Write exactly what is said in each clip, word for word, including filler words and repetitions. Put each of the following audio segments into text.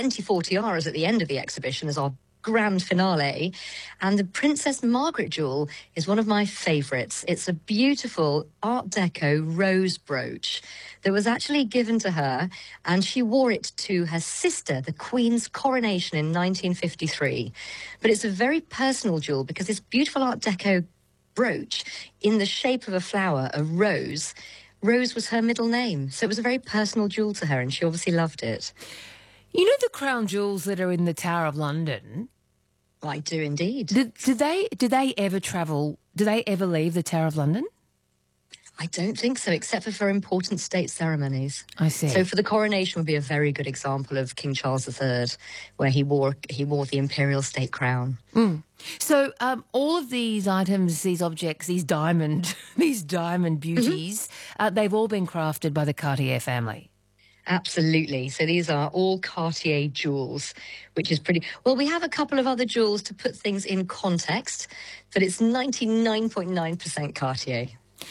twenty-four tiaras at the end of the exhibition as our grand finale. And the Princess Margaret jewel is one of my favourites. It's a beautiful Art Deco rose brooch that was actually given to her, and she wore it to her sister, the Queen's coronation in nineteen fifty-three. But it's a very personal jewel because this beautiful Art Deco brooch in the shape of a flower, a rose, Rose was her middle name. So it was a very personal jewel to her, and she obviously loved it. You know the crown jewels that are in the Tower of London? I do indeed. Do, do they do they ever travel, do they ever leave the Tower of London? I don't think so, except for for important state ceremonies. I see. So for the coronation would be a very good example of King Charles the Third, where he wore he wore the imperial state crown. Mm. So um, all of these items, these objects, these diamond, these diamond beauties, mm-hmm. uh, they've all been crafted by the Cartier family. Absolutely. So these are all Cartier jewels, which is pretty... Well, we have a couple of other jewels to put things in context, but it's ninety-nine point nine percent Cartier.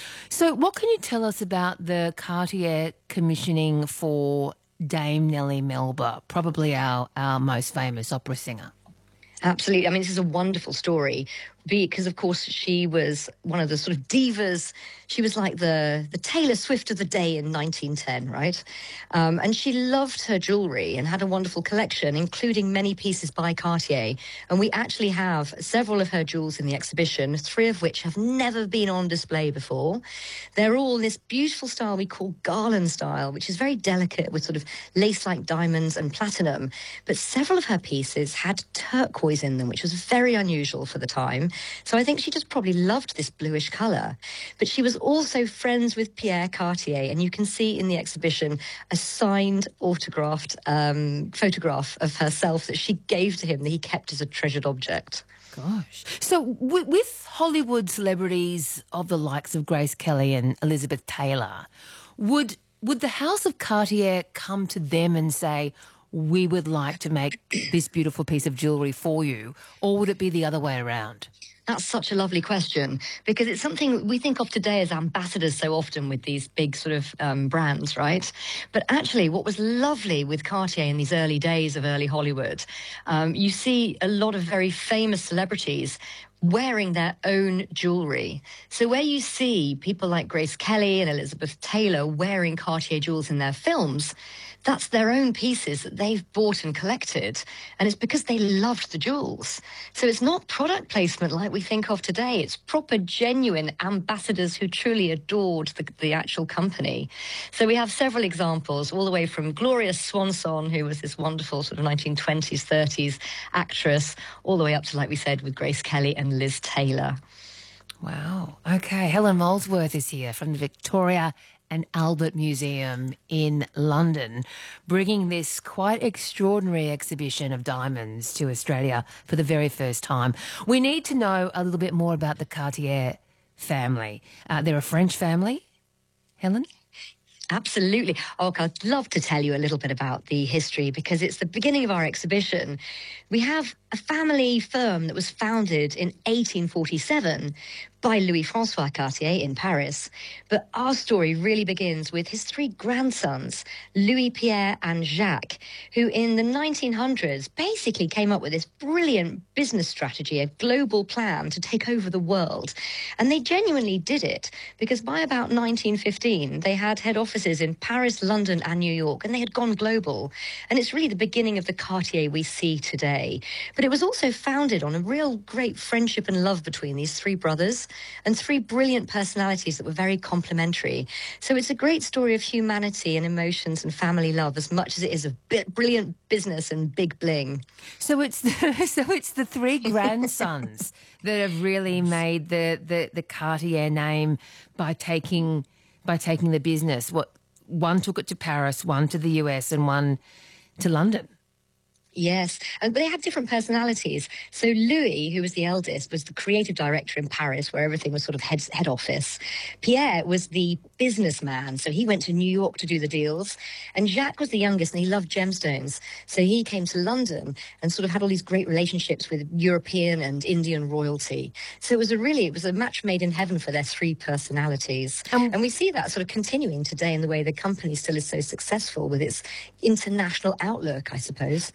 So what can you tell us about the Cartier commissioning for Dame Nellie Melba, probably our, our most famous opera singer? Absolutely. I mean, this is a wonderful story because, of course, she was one of the sort of divas. She was like the, the Taylor Swift of the day in nineteen ten, right? Um, and she loved her jewellery and had a wonderful collection, including many pieces by Cartier. And we actually have several of her jewels in the exhibition, three of which have never been on display before. They're all in this beautiful style we call garland style, which is very delicate with sort of lace-like diamonds and platinum. But several of her pieces had turquoise in them, which was very unusual for the time. So I think she just probably loved this bluish colour. But she was also friends with Pierre Cartier, and you can see in the exhibition a signed, autographed um, photograph of herself that she gave to him that he kept as a treasured object. Gosh. So w- with Hollywood celebrities of the likes of Grace Kelly and Elizabeth Taylor, would would the House of Cartier come to them and say, we would like to make this beautiful piece of jewellery for you, or would it be the other way around? That's such a lovely question, because it's something we think of today as ambassadors so often with these big sort of um, brands, right? But actually what was lovely with Cartier in these early days of early Hollywood, um, you see a lot of very famous celebrities wearing their own jewellery. So where you see people like Grace Kelly and Elizabeth Taylor wearing Cartier jewels in their films, that's their own pieces that they've bought and collected, and it's because they loved the jewels. So it's not product placement like we think of today. It's proper, genuine ambassadors who truly adored the, the actual company. So we have several examples, all the way from Gloria Swanson, who was this wonderful sort of nineteen twenties, thirties actress, all the way up to, like we said, with Grace Kelly and Liz Taylor. Wow. Okay, Helen Molesworth is here from the Victoria and Albert Museum in London, bringing this quite extraordinary exhibition of diamonds to Australia for the very first time. We need to know a little bit more about the Cartier family. Uh, they're a French family, Helen? Absolutely. Oh, I'd love to tell you a little bit about the history because it's the beginning of our exhibition. We have a family firm that was founded in eighteen forty-seven by Louis-François Cartier in Paris. But our story really begins with his three grandsons, Louis, Pierre and Jacques, who in the nineteen hundreds basically came up with this brilliant business strategy, a global plan to take over the world. And they genuinely did it because by about nineteen fifteen, they had head offices in Paris, London and New York, and they had gone global. And it's really the beginning of the Cartier we see today. But it was also founded on a real great friendship and love between these three brothers and three brilliant personalities that were very complementary. So it's a great story of humanity and emotions and family love as much as it is of brilliant business and big bling. So it's the, so it's the three grandsons that have really made the, the, the Cartier name by taking by taking the business. What one took it to Paris, one to the U S and one to London. Yes, and, but they had different personalities. So Louis, who was the eldest, was the creative director in Paris, where everything was sort of head, head office. Pierre was the businessman, so he went to New York to do the deals. And Jacques was the youngest, and he loved gemstones. So he came to London and sort of had all these great relationships with European and Indian royalty. So it was a really, it was a match made in heaven for their three personalities. Um, and we see that sort of continuing today in the way the company still is so successful with its international outlook, I suppose.